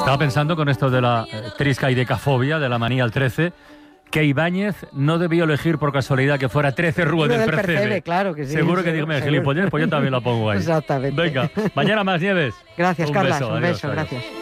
Estaba pensando con esto de la triscaidecafobia, de la manía al 13, que Ibáñez no debió elegir por casualidad que fuera 13 Rúa del Percebe. Claro que sí. Seguro que dígame gilipollez, pues yo también la pongo ahí. Exactamente. Venga, mañana más, Nieves. Gracias, Un Carlas. beso, Un adiós, beso, adiós. gracias.